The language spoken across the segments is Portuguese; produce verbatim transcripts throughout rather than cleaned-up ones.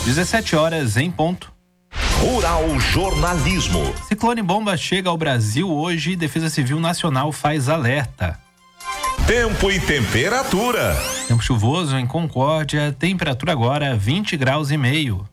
dezessete horas em ponto. Rural Jornalismo. Ciclone bomba chega ao Brasil hoje e Defesa Civil Nacional faz alerta. Tempo e temperatura. Tempo chuvoso em Concórdia, temperatura agora vinte graus e meio.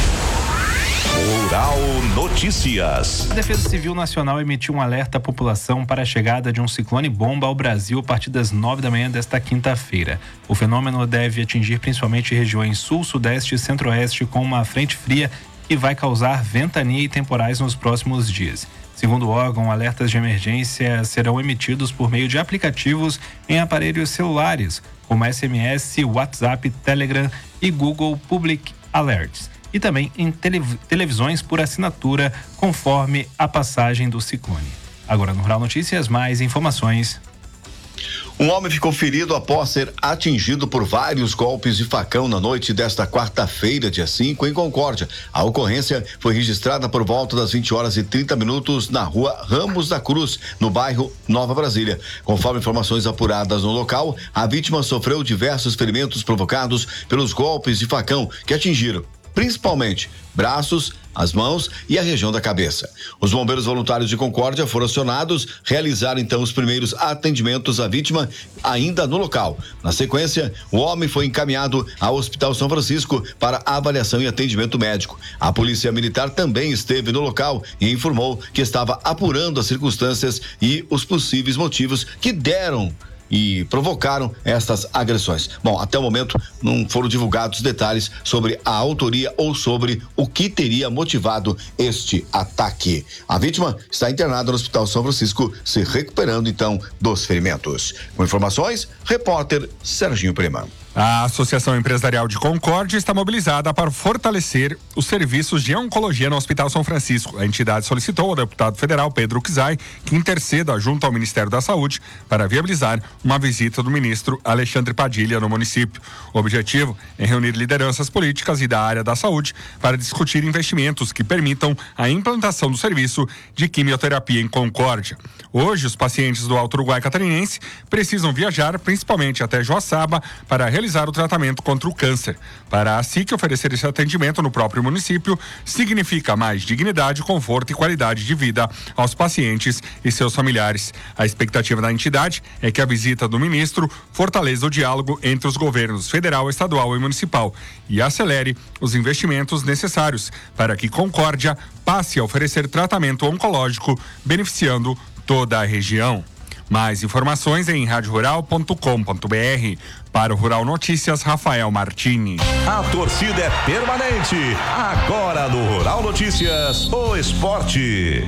Rural Notícias. A Defesa Civil Nacional emitiu um alerta à população para a chegada de um ciclone bomba ao Brasil a partir das nove da manhã desta quinta-feira. O fenômeno deve atingir principalmente regiões sul, sudeste e centro-oeste com uma frente fria que vai causar ventania e temporais nos próximos dias. Segundo o órgão, alertas de emergência serão emitidos por meio de aplicativos em aparelhos celulares, como S M S, WhatsApp, Telegram e Google Public Alerts, e também em tele- televisões por assinatura, conforme a passagem do ciclone. Agora no Rural Notícias, mais informações. Um homem ficou ferido após ser atingido por vários golpes de facão na noite desta quarta-feira, dia cinco, em Concórdia. A ocorrência foi registrada por volta das vinte horas e trinta minutos na rua Ramos da Cruz, no bairro Nova Brasília. Conforme informações apuradas no local, a vítima sofreu diversos ferimentos provocados pelos golpes de facão que atingiram principalmente braços, as mãos e a região da cabeça. Os bombeiros voluntários de Concórdia foram acionados, realizaram então os primeiros atendimentos à vítima ainda no local. Na sequência, o homem foi encaminhado ao Hospital São Francisco para avaliação e atendimento médico. A Polícia Militar também esteve no local e informou que estava apurando as circunstâncias e os possíveis motivos que deram e provocaram estas agressões. Bom, até o momento não foram divulgados detalhes sobre a autoria ou sobre o que teria motivado este ataque. A vítima está internada no Hospital São Francisco, se recuperando então dos ferimentos. Com informações, repórter Serginho Prima. A Associação Empresarial de Concórdia está mobilizada para fortalecer os serviços de oncologia no Hospital São Francisco. A entidade solicitou ao deputado federal Pedro Kizai que interceda junto ao Ministério da Saúde para viabilizar uma visita do ministro Alexandre Padilha no município. O objetivo é reunir lideranças políticas e da área da saúde para discutir investimentos que permitam a implantação do serviço de quimioterapia em Concórdia. Hoje, os pacientes do Alto Uruguai Catarinense precisam viajar principalmente até Joaçaba para realizar o tratamento contra o câncer. Para a S I C oferecer esse atendimento no próprio município significa mais dignidade, conforto e qualidade de vida aos pacientes e seus familiares. A expectativa da entidade é que a visita do ministro fortaleça o diálogo entre os governos federal, estadual e municipal e acelere os investimentos necessários para que Concórdia passe a oferecer tratamento oncológico, beneficiando toda a região. Mais informações em rádio rural ponto com ponto br. Para o Rural Notícias, Rafael Martini. A torcida é permanente. Agora no Rural Notícias, o esporte.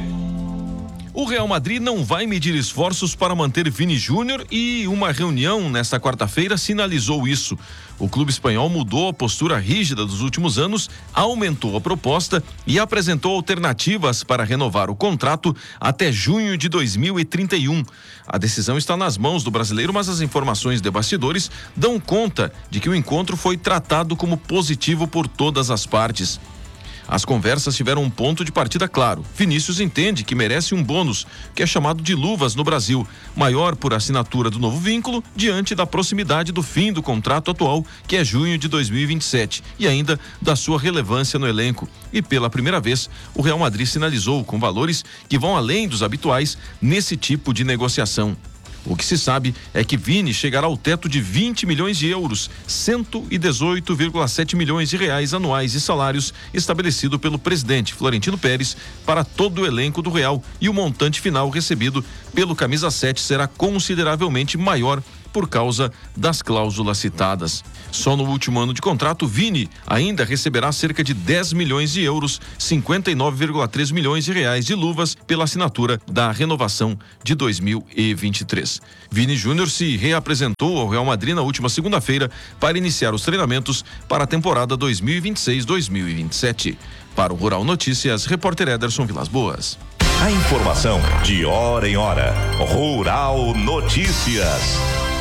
O Real Madrid não vai medir esforços para manter Vini Júnior e uma reunião nesta quarta-feira sinalizou isso. O clube espanhol mudou a postura rígida dos últimos anos, aumentou a proposta e apresentou alternativas para renovar o contrato até junho de dois mil e trinta e um. A decisão está nas mãos do brasileiro, mas as informações de bastidores dão conta de que o encontro foi tratado como positivo por todas as partes. As conversas tiveram um ponto de partida claro. Vinícius entende que merece um bônus, que é chamado de luvas no Brasil, maior por assinatura do novo vínculo, diante da proximidade do fim do contrato atual, que é junho de dois mil e vinte e sete, e ainda da sua relevância no elenco. E pela primeira vez, o Real Madrid sinalizou com valores que vão além dos habituais nesse tipo de negociação. O que se sabe é que Vini chegará ao teto de vinte milhões de euros, cento e dezoito vírgula sete milhões de reais anuais de salários estabelecido pelo presidente Florentino Pérez para todo o elenco do Real, e o montante final recebido pelo camisa sete será consideravelmente maior por causa das cláusulas citadas. Só no último ano de contrato, Vini ainda receberá cerca de dez milhões de euros, cinquenta e nove vírgula três milhões de reais de luvas pela assinatura da renovação de dois mil e vinte e três. Vini Júnior se reapresentou ao Real Madrid na última segunda-feira para iniciar os treinamentos para a temporada dois mil e vinte e seis dois mil e vinte e sete. Para o Rural Notícias, repórter Ederson Vilas Boas. A informação de hora em hora. Rural Notícias.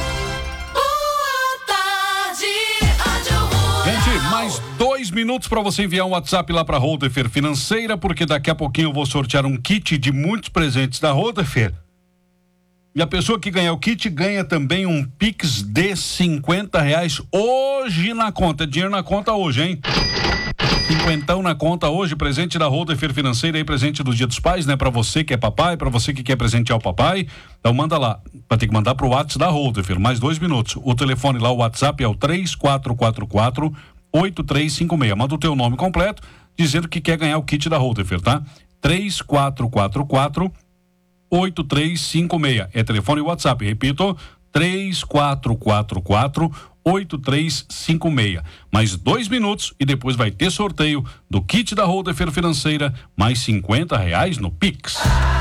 Gente, mais dois minutos para você enviar um WhatsApp lá para a Rodefer Financeira, porque daqui a pouquinho eu vou sortear um kit de muitos presentes da Rodefer. E a pessoa que ganhar o kit ganha também um Pix de cinquenta reais hoje na conta. Dinheiro na conta hoje, hein? Cinquentão na conta hoje, presente da Rodefer Financeira aí, presente do Dia dos Pais, né? Pra você que é papai, pra você que quer presentear o papai. Então manda lá, vai ter que mandar pro WhatsApp da Rodefer, mais dois minutos. O telefone lá, o WhatsApp é o três quatro quatro quatro, oito três cinco seis. Manda o teu nome completo, dizendo que quer ganhar o kit da Rodefer, tá? três quatro quatro quatro, oito três cinco seis. É telefone e WhatsApp, repito, três quatro quatro quatro, oito três cinco seis. Mais dois minutos e depois vai ter sorteio do kit da Rodefer Financeira, mais cinquenta reais no Pix.